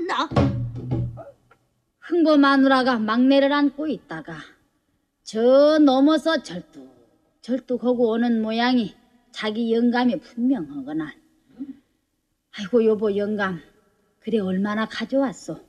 않나? 흥보 마누라가 막내를 안고 있다가 저 넘어서 절뚝하고 오는 모양이 자기 영감이 분명하거나. 아이고 여보 영감, 그래 얼마나 가져왔소?